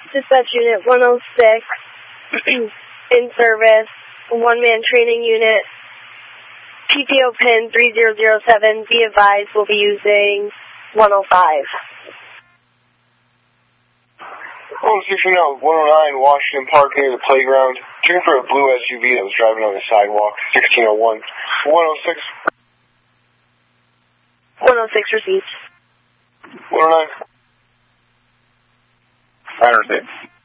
Dispatch Unit 106, in service, one-man training unit, PTO pin 3007, be advised we'll be using 105. 106 now, 109 Washington Park near the playground. Checking for a blue SUV that was driving on the sidewalk, 1601. 106. 106 received. 109. I received.